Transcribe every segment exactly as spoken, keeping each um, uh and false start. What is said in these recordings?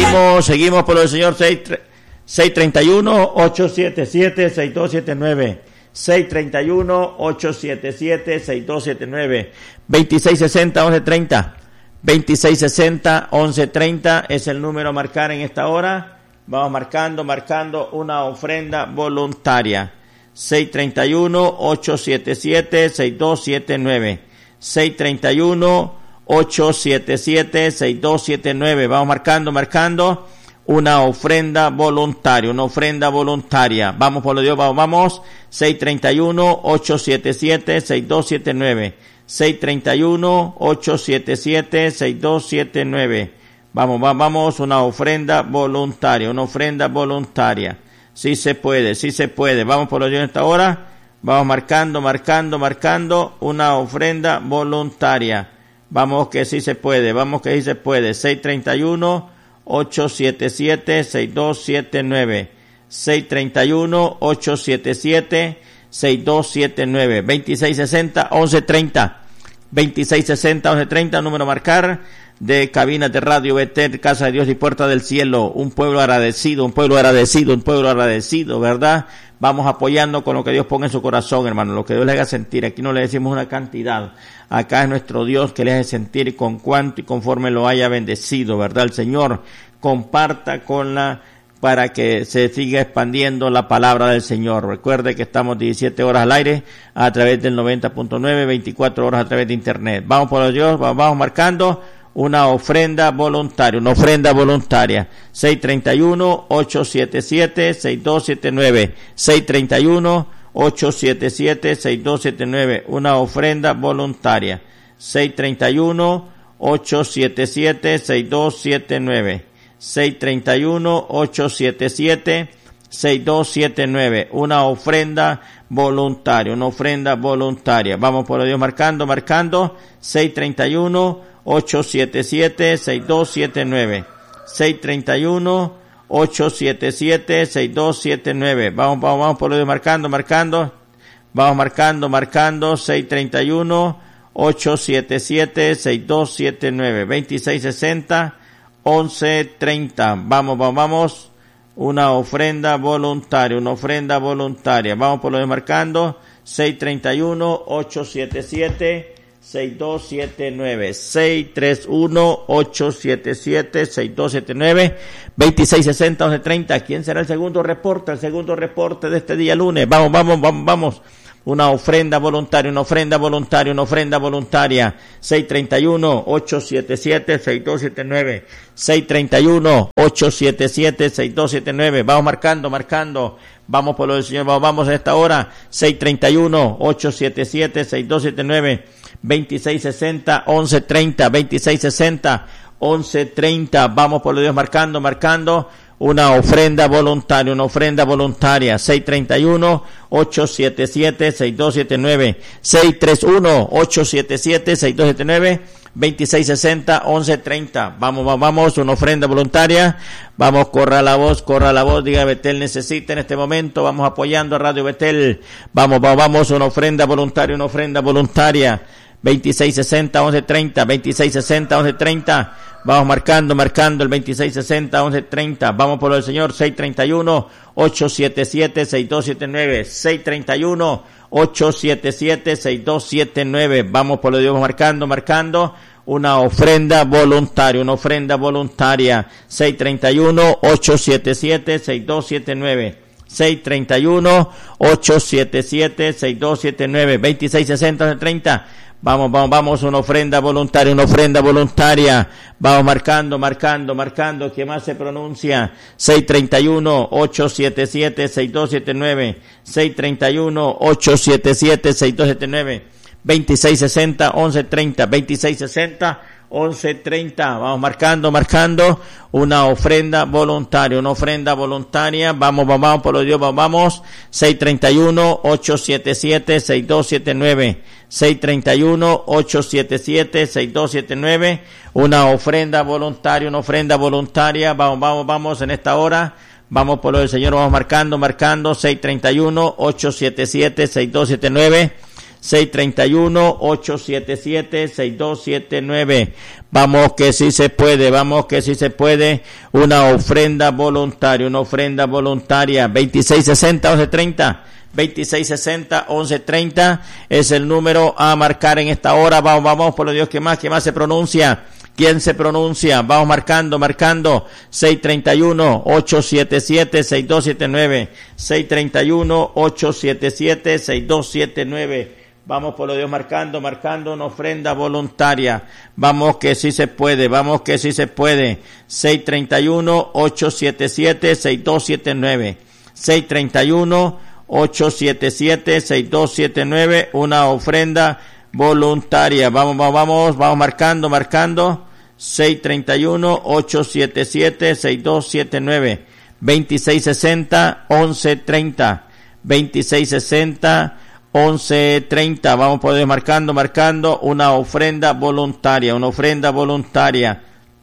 seguimos, seguimos por el señor seis treinta y uno, ocho setenta y siete, sesenta y dos setenta y nueve. seis treinta y uno, ocho setenta y siete, sesenta y dos setenta y nueve. veintiséis sesenta, once treinta. veintiséis sesenta, once treinta es el número a marcar en esta hora. Vamos marcando, marcando una ofrenda voluntaria. seis treinta y uno, ocho setenta y siete, sesenta y dos setenta y nueve. seis treinta y uno, ocho setenta y siete, sesenta y dos setenta y nueve. Vamos marcando, marcando una ofrenda voluntaria, una ofrenda voluntaria. Vamos por lo Dios, vamos, vamos. seis treinta y uno, ocho setenta y siete, sesenta y dos setenta y nueve. seis treinta y uno, ocho setenta y siete, sesenta y dos setenta y nueve. Vamos, vamos, vamos, una ofrenda voluntaria, una ofrenda voluntaria. Sí se puede, sí se puede. Vamos por lo Dios en esta hora. Vamos marcando, marcando, marcando una ofrenda voluntaria. Vamos que sí se puede, vamos que sí se puede. seis treinta y uno, ocho setenta y siete, sesenta y dos setenta y nueve. seis treinta y uno, ocho setenta y siete, sesenta y dos setenta y nueve. veintiséis sesenta, once treinta. veintiséis sesenta, once treinta, número a marcar de cabinas de Radio Betel, Casa de Dios y Puerta del Cielo. Un pueblo agradecido, un pueblo agradecido, un pueblo agradecido, ¿verdad? Vamos apoyando con lo que Dios ponga en su corazón, hermano, lo que Dios le haga sentir. Aquí no le decimos una cantidad. Acá es nuestro Dios que le hace sentir con cuánto y conforme lo haya bendecido, ¿verdad? El Señor comparta con la, para que se siga expandiendo la palabra del Señor. Recuerde que estamos diecisiete horas al aire a través del noventa punto nueve, veinticuatro horas a través de internet. Vamos por Dios, vamos marcando una ofrenda voluntaria, una ofrenda voluntaria. seis treinta y uno, ocho setenta y siete, sesenta y dos setenta y nueve. seis treinta y uno, ocho setenta y siete, sesenta y dos setenta y nueve. Una ofrenda voluntaria. seis treinta y uno, ocho setenta y siete, sesenta y dos setenta y nueve. seis treinta y uno, ocho setenta y siete, sesenta y dos setenta y nueve. Una ofrenda voluntaria, una ofrenda voluntaria. Vamos por Dios marcando, marcando. seis treinta y uno, ocho setenta y siete, sesenta y dos setenta y nueve. seis treinta y uno, ocho setenta y siete, sesenta y dos setenta y nueve. Vamos, vamos, vamos por Dios marcando, marcando. Vamos marcando, marcando. seis treinta y uno, ocho setenta y siete, sesenta y dos setenta y nueve. veintiséis sesenta, once treinta. Vamos, vamos, vamos. Una ofrenda voluntaria, una ofrenda voluntaria. Vamos por lo marcando. seis treinta y uno, ocho setenta y siete, sesenta y dos setenta y nueve. seis treinta y uno, ocho setenta y siete, sesenta y dos setenta y nueve. veintiséis sesenta, once treinta. ¿Quién será el segundo reporte? El segundo reporte de este día lunes. Vamos, vamos, vamos, vamos. Una ofrenda voluntaria, una ofrenda voluntaria, una ofrenda voluntaria. seis treinta y uno, ocho setenta y siete, sesenta y dos setenta y nueve. seis treinta y uno, ocho setenta y siete, sesenta y dos setenta y nueve. Vamos marcando, marcando. Vamos por lo del Señor, vamos, vamos a esta hora. seis treinta y uno, ocho setenta y siete, sesenta y dos setenta y nueve. veintiséis sesenta, once treinta. veintiséis sesenta, once treinta. Vamos por lo de Dios marcando, marcando. Una ofrenda voluntaria, una ofrenda voluntaria. seis treinta y uno, ocho setenta y siete, sesenta y dos setenta y nueve. seis treinta y uno, ocho setenta y siete, sesenta y dos setenta y nueve. veintiséis sesenta, once treinta. Vamos, vamos, vamos, una ofrenda voluntaria. Vamos, corra la voz, corra la voz. Diga, Betel necesita en este momento. Vamos apoyando a Radio Betel. Vamos, vamos, vamos, una ofrenda voluntaria, una ofrenda voluntaria. veintiséis sesenta, once treinta. veintiséis sesenta, once treinta. Vamos marcando, marcando el veintiséis sesenta, once treinta. Vamos por el Señor. seis treinta y uno, ocho setenta y siete, sesenta y dos setenta y nueve. seis treinta y uno, ocho setenta y siete, sesenta y dos setenta y nueve. Vamos por lo de Dios marcando, marcando. Una ofrenda voluntaria, una ofrenda voluntaria. seis treinta y uno, ocho setenta y siete, sesenta y dos setenta y nueve. seis treinta y uno, ocho setenta y siete, sesenta y dos setenta y nueve. veintiséis sesenta, once treinta. Vamos, vamos, vamos, una ofrenda voluntaria, una ofrenda voluntaria. Vamos marcando, marcando, marcando. ¿Qué más se pronuncia? seis treinta y uno, ocho setenta y siete, sesenta y dos setenta y nueve. seis treinta y uno, ocho setenta y siete, sesenta y dos setenta y nueve. veintiséis sesenta, once treinta. veintiséis sesenta, once treinta. Vamos marcando, marcando. Una ofrenda voluntaria, una ofrenda voluntaria. Vamos, vamos, vamos, por los Dios, vamos, vamos. seis treinta y uno, ocho setenta y siete, sesenta y dos setenta y nueve. seis treinta y uno, ocho setenta y siete, sesenta y dos setenta y nueve. Una ofrenda voluntaria, una ofrenda voluntaria. Vamos, vamos, vamos en esta hora. Vamos por lo del Señor, vamos marcando, marcando. seis treinta y uno, ocho setenta y siete, sesenta y dos setenta y nueve. seis tres uno, ocho siete siete, seis dos siete nueve. Vamos que sí se puede, vamos que sí se puede. Una ofrenda voluntaria, una ofrenda voluntaria. veintiséis sesenta, once treinta. veintiséis sesenta, once treinta es el número a marcar en esta hora. Vamos, vamos, por lo Dios, que más, que más se pronuncia. ¿Quién se pronuncia? Vamos marcando, marcando. seis tres uno, ocho siete siete, seis dos siete nueve. seis tres uno, ocho siete siete, seis dos siete nueve. Vamos por lo Dios, marcando, marcando una ofrenda voluntaria. Vamos que sí se puede, vamos que sí se puede. seis tres uno, ocho siete siete, seis dos siete nueve. seis tres uno, ocho siete siete, seis dos siete nueve. Una ofrenda voluntaria. Vamos, vamos, vamos, vamos marcando, marcando. seis tres uno, ocho siete siete, seis dos siete nueve. veintiséis sesenta, once treinta. veintiséis sesenta, once treinta. Vamos por Dios, marcando, marcando una ofrenda voluntaria, una ofrenda voluntaria.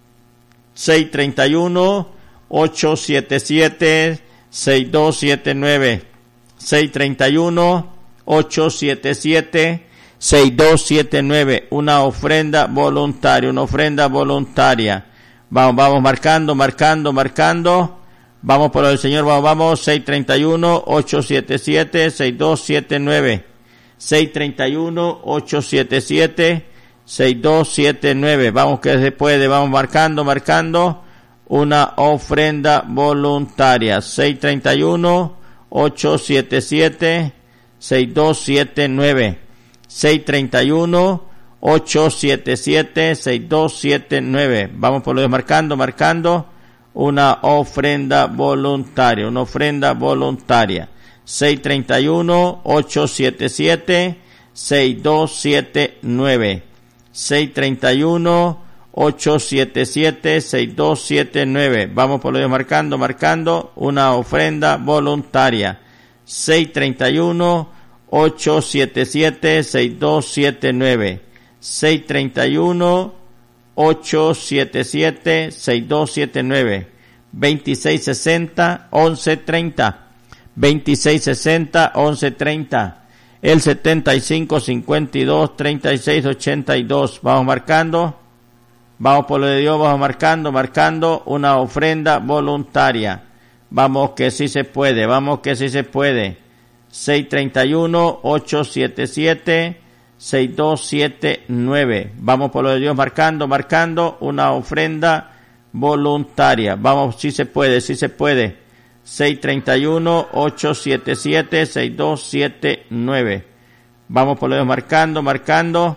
seis tres uno, ocho siete siete, seis dos siete nueve. seis tres uno, ocho siete siete, seis dos siete nueve. Una ofrenda voluntaria, una ofrenda voluntaria. Vamos, vamos marcando, marcando, marcando. Vamos por el Señor, vamos, vamos. seis tres uno, ocho siete siete, seis dos siete nueve. seis tres uno, ocho siete siete, seis dos siete nueve. Vamos que se puede, vamos marcando, marcando. Una ofrenda voluntaria. seis tres uno, ocho siete siete, seis dos siete nueve. seis tres uno, ocho siete siete, seis dos siete nueve. Vamos por lo de marcando, marcando una ofrenda voluntaria, una ofrenda voluntaria. seis tres uno, ocho siete siete, seis dos siete nueve. seis tres uno, ocho siete siete, seis dos siete nueve. Vamos por lo de marcando, marcando una ofrenda voluntaria. seis tres uno, ocho siete siete, seis dos siete nueve. seis tres uno, ocho siete siete, seis dos siete nueve. veintiséis sesenta, once treinta. veintiséis sesenta, once treinta. El setenta y cinco, cincuenta y dos, treinta y seis, ochenta y dos. Vamos marcando. Vamos por lo de Dios, vamos marcando, marcando una ofrenda voluntaria. Vamos que sí se puede, vamos que sí se puede. seis tres uno, ocho siete siete, seis dos siete nueve. Vamos por lo de Dios, marcando, marcando una ofrenda voluntaria. Vamos, sí se puede, sí se puede. seis tres uno, ocho siete siete, seis dos siete nueve. Vamos por lo de Dios, marcando, marcando.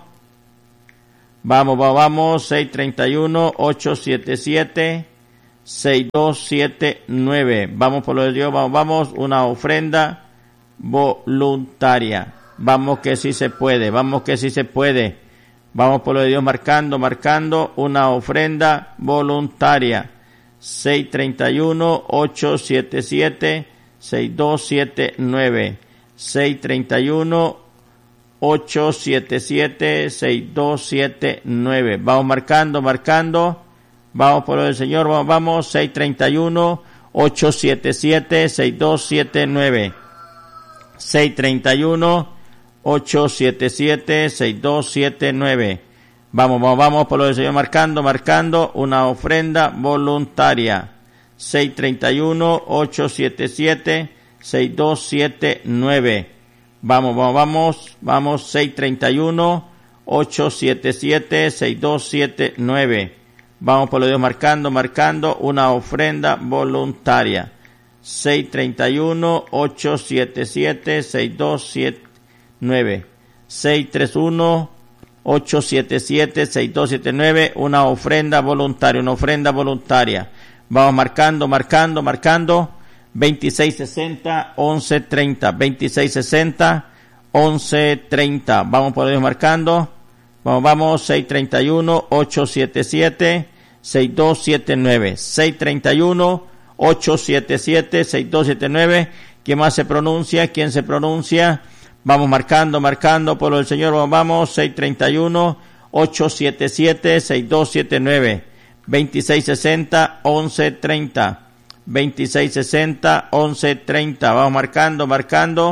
Vamos, vamos, vamos. seis tres uno, ocho siete siete, seis dos siete nueve. Vamos por lo de Dios, vamos, vamos. Una ofrenda voluntaria. Vamos que sí se puede, vamos que sí se puede. Vamos por lo de Dios, marcando, marcando una ofrenda voluntaria. seis tres uno, ocho siete siete, seis dos siete nueve. seis tres uno, ocho siete siete, seis dos siete nueve. Vamos marcando, marcando. Vamos por lo del Señor, vamos, vamos. seis tres uno, ocho siete siete, seis dos siete nueve. seis tres uno, ocho siete siete, seis dos siete nueve. Vamos, vamos, vamos por lo del Señor, marcando, marcando una ofrenda voluntaria. seis tres uno, ocho siete siete, seis dos siete nueve. Vamos, vamos, vamos, vamos. seis tres uno, ocho siete siete, seis dos siete nueve. Vamos por lo de Dios, marcando, marcando una ofrenda voluntaria. seis tres uno, ocho siete siete, seis dos siete nueve. seis tres uno, ocho siete siete, seis dos siete nueve. Una ofrenda voluntaria, una ofrenda voluntaria. Vamos marcando, marcando, marcando. veintiséis sesenta, once treinta. veintiséis sesenta, once treinta. Vamos por Dios, marcando. Vamos, vamos. seis tres uno, ocho siete siete, seis dos siete nueve. seis tres uno, ocho siete siete, seis dos siete nueve. ¿Quién más se pronuncia? ¿Quién se pronuncia? Vamos marcando, marcando por lo del Señor. Vamos, vamos. seis tres uno, ocho siete siete, seis dos siete nueve. veintiséis sesenta, once treinta. veintiséis sesenta, once treinta. Vamos marcando, marcando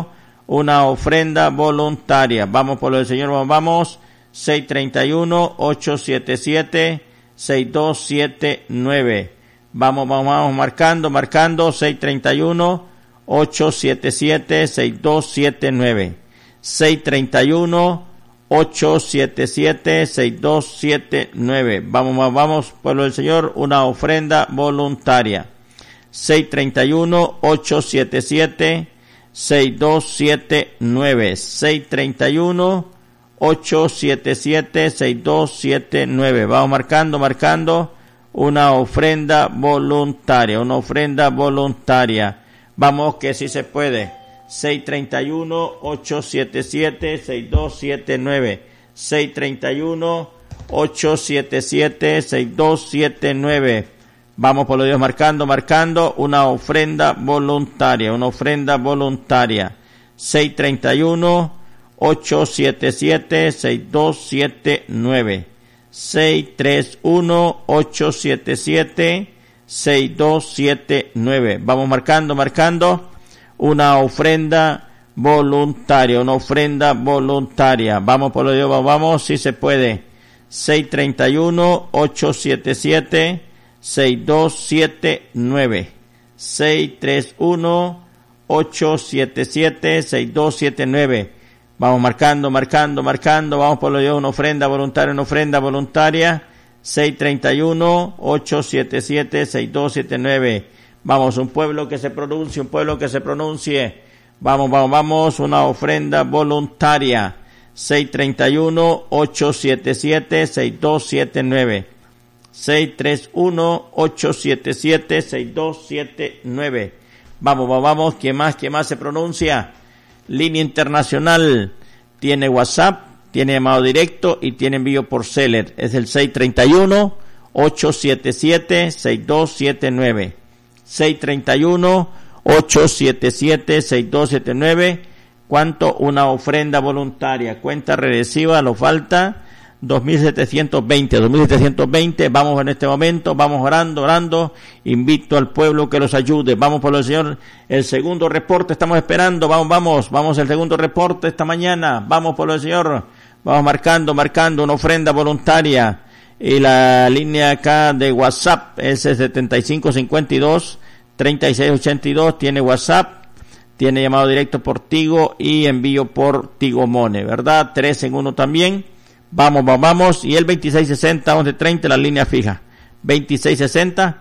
una ofrenda voluntaria. Vamos por lo del Señor, vamos, vamos. seis tres uno, ocho siete siete, seis dos siete nueve. Vamos, vamos, vamos, marcando, marcando, seis tres uno, ocho siete siete, seis dos siete nueve. seis tres uno, ocho siete siete, seis dos siete nueve. Vamos, vamos, vamos, pueblo del Señor, una ofrenda voluntaria. seis tres uno, ocho siete siete, seis dos siete nueve. seis tres uno, ocho siete siete, seis dos siete nueve. Vamos marcando, marcando, una ofrenda voluntaria, una ofrenda voluntaria. Vamos que sí se puede. seis tres uno, ocho siete siete, seis dos siete nueve. seis tres uno, ocho siete siete, seis dos siete nueve. Vamos por los Dios marcando, marcando, una ofrenda voluntaria, una ofrenda voluntaria. seis tres uno, ocho siete siete, seis dos siete nueve. seis tres uno, ocho siete siete, seis dos siete nueve. Vamos marcando, marcando, una ofrenda voluntaria, una ofrenda voluntaria. Vamos por lo Dios, vamos, vamos, si se puede. seis tres uno, ocho siete siete, seis dos siete nueve. seis tres uno, ocho siete siete, seis dos siete nueve. Vamos marcando, marcando, marcando, vamos por lo Dios, una ofrenda voluntaria, una ofrenda voluntaria. seis tres uno, ocho siete siete, seis dos siete nueve. Vamos, un pueblo que se pronuncie, un pueblo que se pronuncie. Vamos, vamos, vamos, una ofrenda voluntaria. seis tres uno, ocho siete siete, seis dos siete nueve. seis tres uno, ocho siete siete, seis dos siete nueve. Vamos, vamos, vamos, ¿quién más, quién más se pronuncia? Línea internacional, tiene WhatsApp, tiene llamado directo y tiene envío por Seller. Es el seis tres uno, ocho siete siete, seis dos siete nueve. seis tres uno, ocho siete siete, seis dos siete nueve. ¿Cuánto? Una ofrenda voluntaria. Cuenta regresiva, lo falta dos mil setecientos veinte. dos mil setecientos veinte. Vamos en este momento, vamos orando, orando. Invito al pueblo que los ayude. Vamos por el Señor. El segundo reporte estamos esperando. Vamos, vamos, vamos el segundo reporte esta mañana. Vamos por el Señor. Vamos marcando, marcando una ofrenda voluntaria. Y la línea acá de WhatsApp es el setenta y cinco cincuenta y dos, treinta y seis ochenta y dos. Tiene WhatsApp, tiene llamado directo por Tigo y envío por Tigo Money, ¿verdad? Tres en uno también. Vamos, vamos, vamos. Y el veintiséis sesenta, once treinta, la línea fija. veintiséis sesenta,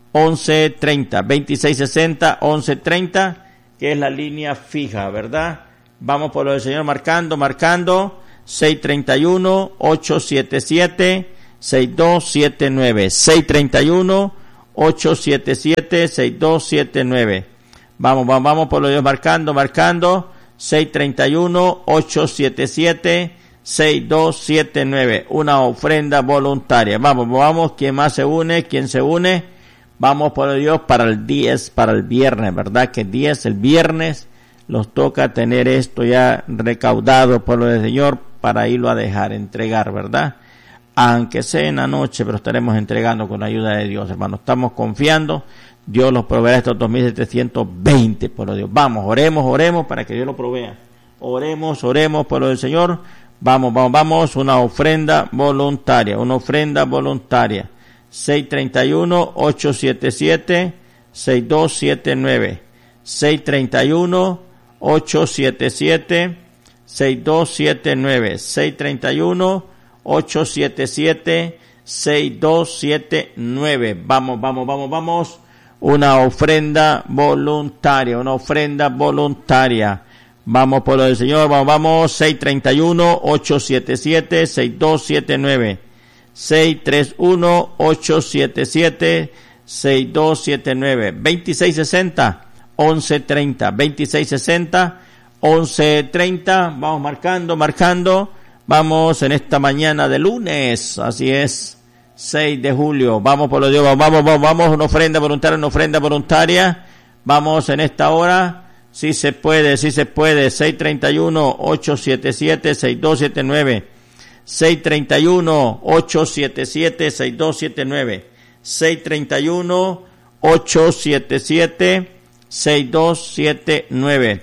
once treinta. veintiséis sesenta, once treinta, que es la línea fija, ¿verdad? Vamos por lo del Señor marcando, marcando. seis tres uno, ocho siete siete, seis dos siete nueve. seis tres uno, ocho siete siete, seis dos siete nueve. Vamos, vamos, vamos por lo Dios marcando, marcando. seis tres uno, ocho siete siete, seis dos siete nueve. Una ofrenda voluntaria. Vamos, vamos. ¿Quién más se une? ¿Quién se une? Vamos por Dios para el diez, para el viernes, ¿verdad? Que diez, el viernes, los toca tener esto ya recaudado por lo del Señor para irlo a dejar, entregar, ¿verdad? Aunque sea en la noche, pero estaremos entregando con la ayuda de Dios, hermano. Estamos confiando, Dios los proveerá estos dos mil setecientos veinte, por lo Dios. Vamos, oremos, oremos para que Dios lo provea. Oremos, oremos por lo del Señor. Vamos, vamos, vamos, una ofrenda voluntaria, una ofrenda voluntaria. seis tres uno, ocho siete siete, seis dos siete nueve. seis tres uno, ocho siete siete, seis dos siete nueve. seis tres uno, ocho siete siete, seis dos siete nueve. Vamos, vamos, vamos, vamos. Una ofrenda voluntaria, una ofrenda voluntaria. Vamos por lo del Señor, vamos, vamos. seis tres uno, ocho siete siete, seis dos siete nueve. seis tres uno, ocho siete siete, seis dos siete nueve. veintiséis sesenta, once treinta. veintiséis sesenta, once treinta. Vamos marcando, marcando. Vamos en esta mañana de lunes, así es, seis de julio. Vamos por lo Dios, vamos, vamos, vamos, vamos. Una ofrenda voluntaria, una ofrenda voluntaria. Vamos en esta hora. Sí se puede, sí se puede. seis tres uno, ocho siete siete, seis dos siete nueve. seis tres uno, ocho siete siete, seis dos siete nueve. seis tres uno, ocho siete siete, seis dos siete nueve.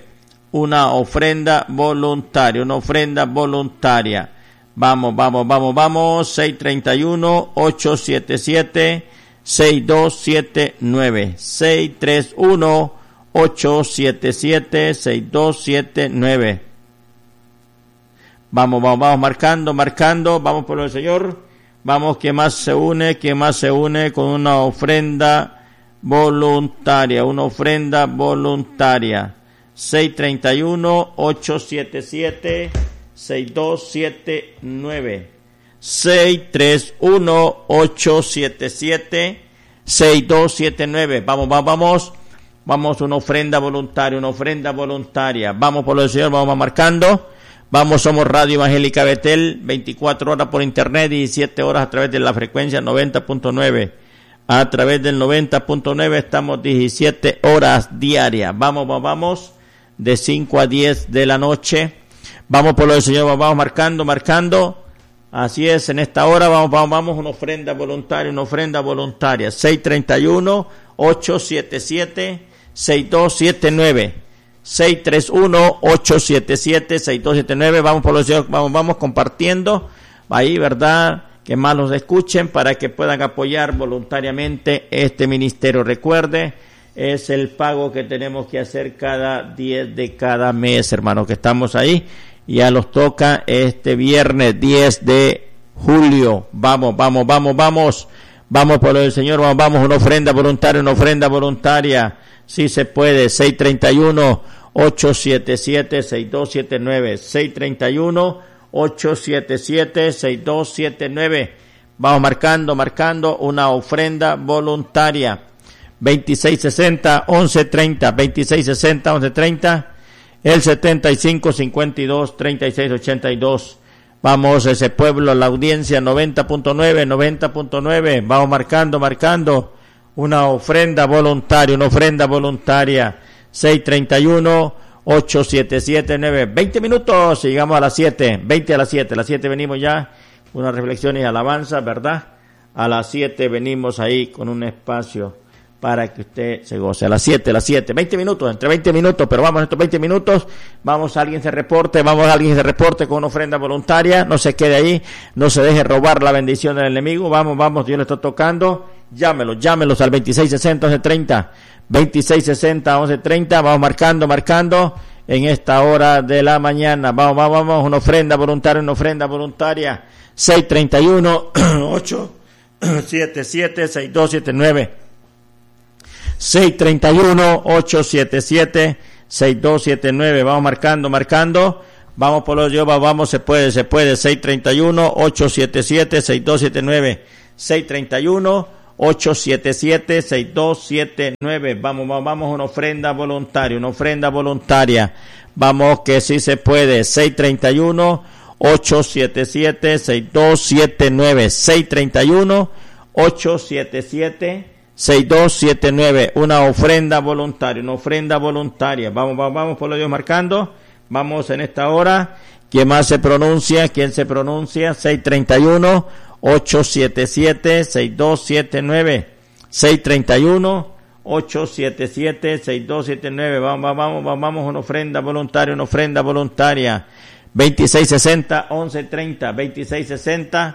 una ofrenda voluntaria, una ofrenda voluntaria. Vamos, vamos, vamos, vamos, seis tres uno, ocho siete siete, seis dos siete nueve, seis tres uno, ocho siete siete, seis dos siete nueve. Vamos, vamos, vamos, marcando, marcando, vamos por el Señor. Vamos, ¿quién más se une? ¿Quién más se une con una ofrenda voluntaria? Una ofrenda voluntaria. seis tres uno, ocho siete siete, seis dos siete nueve. seis tres uno, ocho siete siete, seis dos siete nueve. Vamos, vamos, vamos. Vamos, una ofrenda voluntaria, una ofrenda voluntaria. Vamos por el Señor, vamos marcando. Vamos, somos Radio Evangélica Betel, veinticuatro horas por internet, diecisiete horas a través de la frecuencia noventa punto nueve. A través del noventa punto nueve estamos diecisiete horas diarias. Vamos, vamos, vamos, de cinco a diez de la noche. Vamos por lo del Señor, vamos marcando, marcando. Así es, en esta hora vamos, vamos, vamos, una ofrenda voluntaria, una ofrenda voluntaria. seis tres uno, ocho siete siete, seis dos siete nueve. seis tres uno, ocho siete siete, seis dos siete nueve. Vamos por los Señor, vamos, vamos compartiendo ahí, ¿verdad? Que más los escuchen para que puedan apoyar voluntariamente este ministerio. Recuerde, es el pago que tenemos que hacer cada diez de cada mes, hermano, que estamos ahí. Ya los toca este viernes diez de julio. Vamos, vamos, vamos, vamos. Vamos por el Señor, vamos, vamos, una ofrenda voluntaria, una ofrenda voluntaria. Si se puede, seis tres uno, ocho siete siete, seis dos siete nueve, seis tres uno, ocho siete siete, seis dos siete nueve. Vamos marcando, marcando una ofrenda voluntaria. veintiséis sesenta, once treinta, veintiséis sesenta, once treinta, el setenta y cinco, cincuenta y dos, treinta y seis, ochenta y dos. Vamos, ese pueblo, la audiencia noventa punto nueve, noventa punto nueve. Vamos marcando, marcando. Una ofrenda voluntaria, una ofrenda voluntaria. seis tres uno, ocho siete siete, nueve. veinte minutos, llegamos a las siete. veinte a las siete. A las siete venimos ya. Unas reflexiones y alabanzas, ¿verdad? A las siete venimos ahí con un espacio para que usted se goce. A las siete, a las siete. veinte minutos, entre veinte minutos, pero vamos, estos veinte minutos. Vamos, alguien se reporte, vamos, alguien se reporte con una ofrenda voluntaria. No se quede ahí, no se deje robar la bendición del enemigo. Vamos, vamos, Dios le está tocando. Llámelos, llámelos al veintiséis sesenta, once treinta, veintiséis sesenta, once treinta, vamos marcando, marcando en esta hora de la mañana. Vamos, vamos, vamos, una ofrenda voluntaria, una ofrenda voluntaria. seis tres uno, ocho siete siete, seis dos siete nueve. seis tres uno, ocho siete siete, seis dos siete nueve. Vamos marcando, marcando. Vamos por los Jehová, vamos, se puede, se puede. seis tres uno, ocho siete siete, seis dos siete nueve. seis tres uno, ocho siete siete, seis dos siete nueve. Vamos, vamos, vamos, una ofrenda voluntaria, una ofrenda voluntaria. Vamos, que sí se puede. seis tres uno, ocho siete siete, seis dos siete nueve. seis tres uno, ocho siete siete, seis dos siete nueve. Una ofrenda voluntaria, una ofrenda voluntaria. Vamos, vamos, vamos, por lo Dios marcando. Vamos en esta hora. ¿Quién más se pronuncia? ¿Quién se pronuncia? seis tres uno, ocho siete siete, seis dos siete nueve. seis tres uno, ocho siete siete, seis dos siete nueve. Vamos, vamos, vamos, vamos, una ofrenda voluntaria, una ofrenda voluntaria. veintiséis sesenta, once treinta, veintiséis sesenta,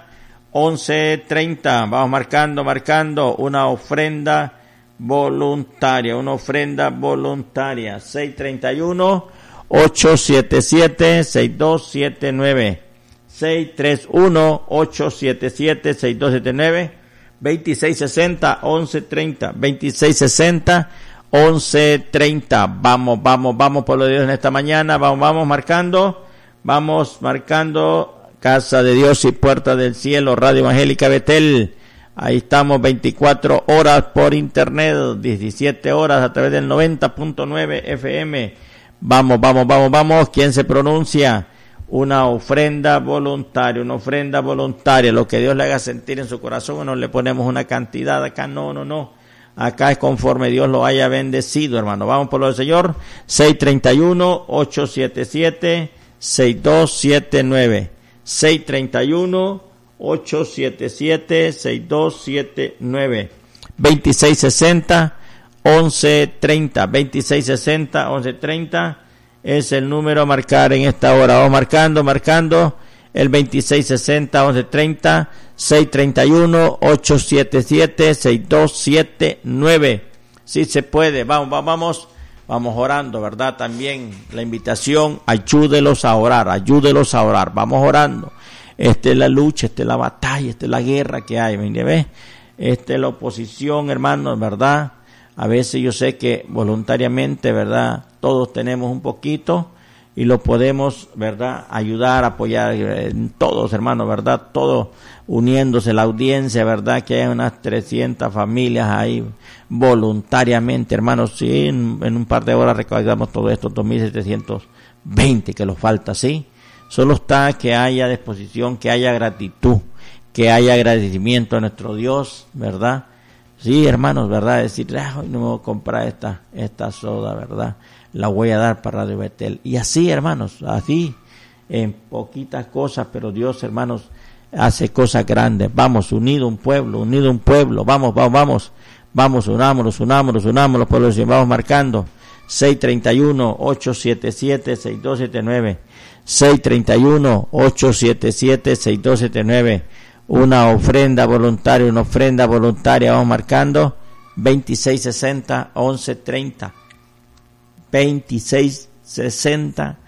once treinta. Vamos marcando, marcando una ofrenda voluntaria, una ofrenda voluntaria. seis tres uno, ocho siete siete, seis dos siete nueve. seis tres uno, ocho siete siete, seis dos siete nueve. veintiséis sesenta, once treinta, veintiséis sesenta, once treinta. Vamos, vamos, vamos por lo de Dios en esta mañana. Vamos, vamos marcando. Vamos marcando. Casa de Dios y Puerta del Cielo, Radio Evangélica Betel. Ahí estamos veinticuatro horas por internet, diecisiete horas a través del noventa punto nueve F M. Vamos, vamos, vamos, vamos. ¿Quién se pronuncia? Una ofrenda voluntaria, una ofrenda voluntaria. Lo que Dios le haga sentir en su corazón, no le ponemos una cantidad acá, no, no, no. Acá es conforme Dios lo haya bendecido, hermano. Vamos por lo del Señor. seis tres uno, ocho siete siete, seis dos siete nueve. seis tres uno, ocho siete siete, seis dos siete nueve. veintiséis sesenta, once treinta. veintiséis sesenta, once treinta. es el número a marcar en esta hora. Vamos marcando, marcando el veintiséis sesenta, once treinta, seis treinta y uno, ocho siete siete, seis dos siete nueve. Si sí se puede, vamos, vamos, vamos orando, ¿verdad? También la invitación, ayúdelos a orar, ayúdelos a orar, vamos orando. Esta es la lucha, esta es la batalla, esta es la guerra que hay, ¿me ves? Esta es la oposición, hermanos, ¿verdad? A veces yo sé que voluntariamente, ¿verdad? Todos tenemos un poquito y lo podemos, ¿verdad? Ayudar, apoyar, eh, todos, hermanos, ¿verdad? Todos uniéndose, la audiencia, ¿verdad? Que hay unas trescientas familias ahí voluntariamente, hermanos. Sí, en, en un par de horas recaudamos todo esto, dos mil setecientos veinte que nos falta, ¿sí? Solo está que haya disposición, que haya gratitud, que haya agradecimiento a nuestro Dios, ¿verdad? Sí, hermanos, ¿verdad? Decir, ah, hoy no me voy a comprar esta, esta soda, ¿verdad? La voy a dar para Radio Betel. Y así, hermanos, así, en poquitas cosas, pero Dios, hermanos, hace cosas grandes. Vamos, unido un pueblo, unido un pueblo, vamos, vamos, vamos, vamos, unámonos, unámonos, unámonos, pueblos, vamos marcando. seis treinta y uno, ocho siete siete, seis dos siete nueve. seis treinta y uno, ocho siete siete, seis dos siete nueve. Una ofrenda voluntaria, una ofrenda voluntaria, vamos marcando, veintiséis sesenta, once treinta, veintiséis sesenta,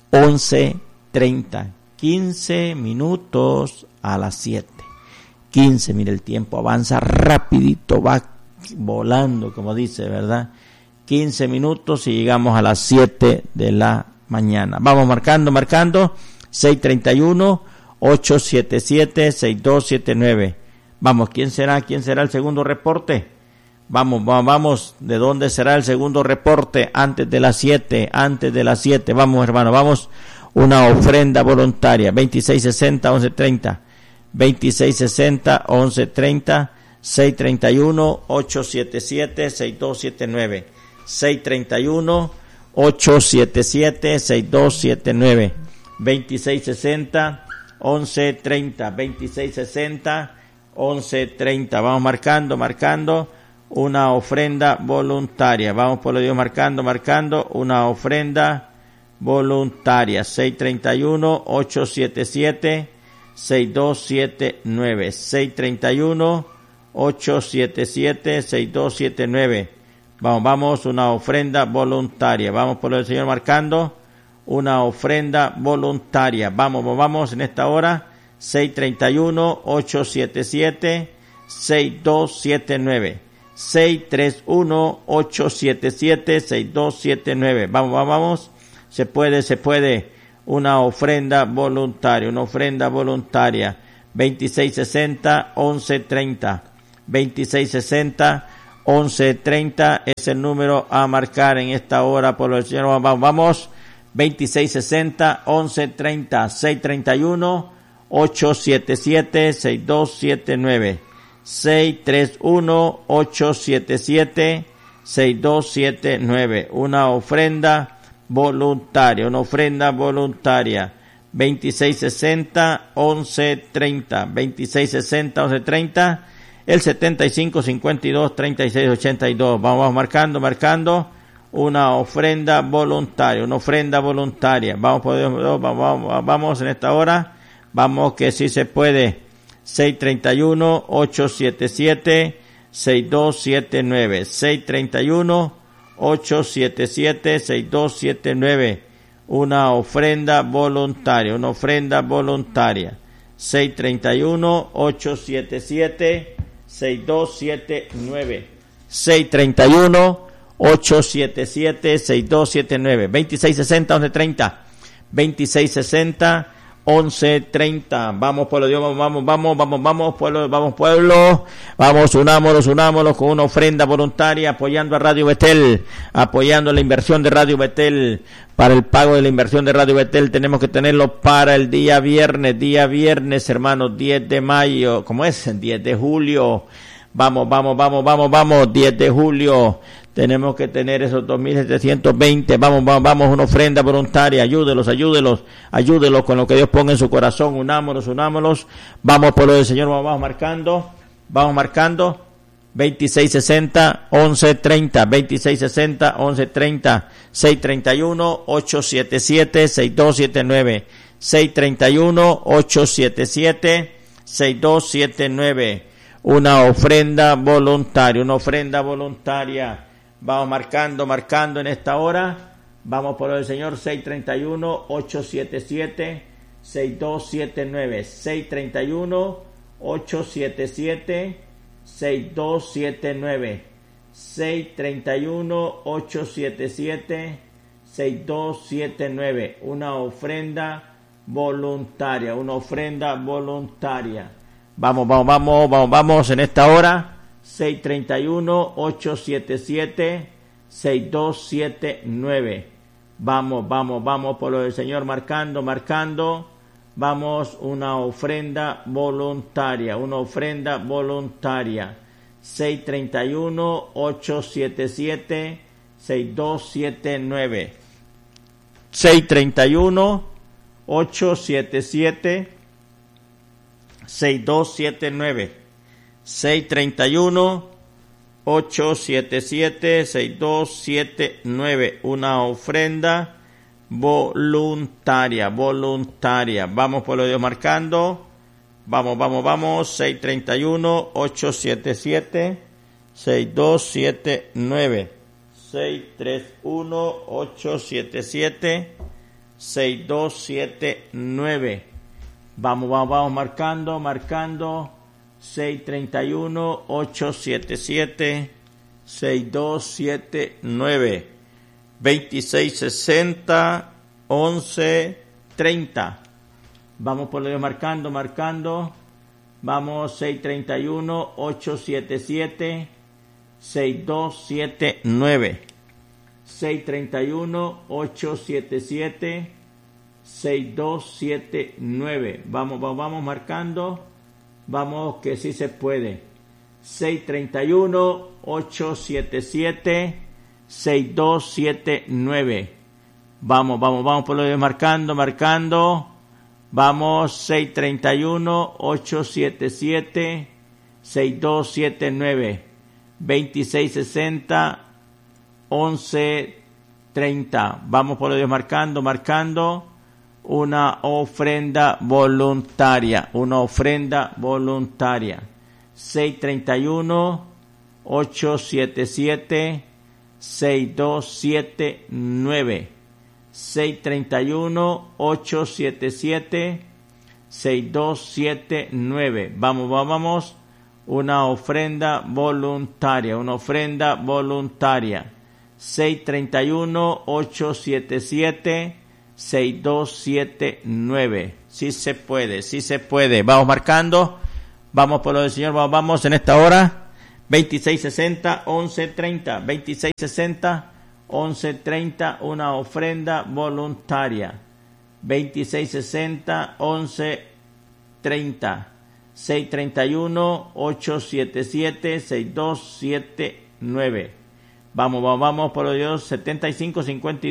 once treinta, quince minutos a las siete, quince, mire el tiempo avanza rapidito, va volando, como dice, ¿verdad? quince minutos y llegamos a las siete de la mañana, vamos marcando, marcando, seis treinta y uno, ocho siete siete, seis dos siete nueve. Vamos, ¿quién será? ¿Quién será el segundo reporte? Vamos, vamos, vamos. ¿De dónde será el segundo reporte? Antes de las siete, antes de las siete. Vamos, hermano, vamos. Una ofrenda voluntaria. veintiséis sesenta, once treinta. veintiséis sesenta, once treinta. seis treinta y uno, ocho siete siete, seis dos siete nueve. seis treinta y uno, ocho siete siete, seis dos siete nueve. veintiséis sesenta, once treinta, veintiséis sesenta, once treinta, vamos marcando, marcando, una ofrenda voluntaria, vamos por lo Dios marcando, marcando, una ofrenda voluntaria, seis treinta y uno, ocho siete siete, seis dos siete nueve, seis treinta y uno, ocho siete siete, seis dos siete nueve, vamos, vamos, una ofrenda voluntaria, vamos por lo del Señor marcando, una ofrenda voluntaria. Vamos, vamos en esta hora. seis treinta y uno, ocho siete siete, seis dos siete nueve. seis treinta y uno, ocho siete siete, seis dos siete nueve. Vamos, vamos, vamos. Se puede, se puede. Una ofrenda voluntaria, una ofrenda voluntaria. veintiséis sesenta, once treinta. veintiséis sesenta, once treinta es el número a marcar en esta hora por el Señor. Vamos, vamos. veintiséis sesenta, once treinta, seis treinta y uno, ocho siete siete, seis dos siete nueve, seis treinta y uno, ocho siete siete, seis dos siete nueve, una ofrenda voluntaria, una ofrenda voluntaria, veintiséis sesenta, once treinta, veintiséis sesenta, once treinta, el setenta y cinco, cincuenta y dos, treinta y seis, ochenta y dos, vamos, vamos marcando, marcando, una ofrenda voluntaria, una ofrenda voluntaria. Vamos, vamos, vamos, vamos en esta hora. Vamos que sí se puede. seis treinta y uno, ocho siete siete, seis dos siete nueve. seis treinta y uno, ocho siete siete, seis dos siete nueve. Una ofrenda voluntaria, una ofrenda voluntaria. seis treinta y uno, ocho siete siete, seis dos siete nueve. seis treinta y uno, ocho siete siete, seis dos siete nueve, veintiséis sesenta, once treinta, veintiséis sesenta, once treinta, vamos pueblo Dios, vamos, vamos, vamos, vamos, vamos pueblo, vamos pueblo, vamos, unámonos, unámonos con una ofrenda voluntaria apoyando a Radio Betel, apoyando la inversión de Radio Betel, para el pago de la inversión de Radio Betel tenemos que tenerlo para el día viernes, día viernes hermanos, diez de mayo, ¿cómo es? diez de julio, vamos, vamos, vamos, vamos, vamos, diez de julio, tenemos que tener esos dos mil setecientos veinte, vamos, vamos, vamos, una ofrenda voluntaria, ayúdelos, ayúdelos, ayúdelos con lo que Dios ponga en su corazón, unámonos, unámonos, vamos por lo del Señor, vamos, vamos marcando, vamos marcando, veintiséis sesenta, once treinta, veintiséis sesenta, once treinta, seis treinta y uno, ocho setenta y siete, sesenta y dos setenta y nueve, seis treinta y uno, ocho setenta y siete, sesenta y dos setenta y nueve. Una ofrenda voluntaria, una ofrenda voluntaria. Vamos marcando, marcando en esta hora. Vamos por el Señor, seis treinta y uno, ocho setenta y siete, sesenta y dos setenta y nueve, seis treinta y uno, ocho setenta y siete, sesenta y dos setenta y nueve, seis treinta y uno, ocho setenta y siete, sesenta y dos setenta y nueve. Una ofrenda voluntaria, una ofrenda voluntaria. Vamos, vamos, vamos, vamos, vamos en esta hora. seis treinta y uno, ocho setenta y siete, sesenta y dos setenta y nueve. Vamos, vamos, vamos por lo del Señor, marcando, marcando. Vamos, una ofrenda voluntaria, una ofrenda voluntaria. seis treinta y uno, ocho setenta y siete, sesenta y dos setenta y nueve. seis treinta y uno, ocho setenta y siete, sesenta y dos setenta y nueve. seis treinta y uno, ocho setenta y siete, sesenta y dos setenta y nueve. Una ofrenda voluntaria, voluntaria. Vamos por lo de marcando. Vamos, vamos, vamos. seis treinta y uno, ocho setenta y siete, sesenta y dos setenta y nueve. seis treinta y uno, ocho setenta y siete, sesenta y dos setenta y nueve. Vamos, vamos, vamos marcando, marcando. seis treinta y uno, ocho setenta y siete, sesenta y dos setenta y nueve. veintiséis sesenta, once treinta. Vamos por lo marcando, marcando. Vamos, seis treinta y uno, ocho setenta y siete, sesenta y dos setenta y nueve. seis treinta y uno, ocho setenta y siete, sesenta y dos setenta y nueve. Vamos, vamos, vamos marcando. Vamos, que sí se puede. seis treinta y uno, ocho setenta y siete, sesenta y dos setenta y nueve. Vamos, vamos, vamos por lo de marcando, marcando. Vamos, seis treinta y uno, ocho setenta y siete, sesenta y dos setenta y nueve. veintiséis sesenta, once treinta. Vamos por lo de marcando, marcando. Una ofrenda voluntaria, una ofrenda voluntaria. seis treinta y uno, ocho setenta y siete, sesenta y dos setenta y nueve. seis treinta y uno, ocho setenta y siete, sesenta y dos setenta y nueve. Vamos, vamos, vamos. Una ofrenda voluntaria, una ofrenda voluntaria. seis treinta y uno, ocho setenta y siete, sesenta y dos setenta y nueve. Sí se puede, sí se puede. Vamos marcando. Vamos por lo del Señor. Vamos, vamos en esta hora. veintiséis sesenta, once treinta. veintiséis sesenta, once treinta. Una ofrenda voluntaria. veintiséis sesenta, once treinta. seis treinta y uno, ocho setenta y siete, sesenta y dos setenta y nueve. Vamos, vamos, vamos por lo de Dios. setenta y cinco, cincuenta y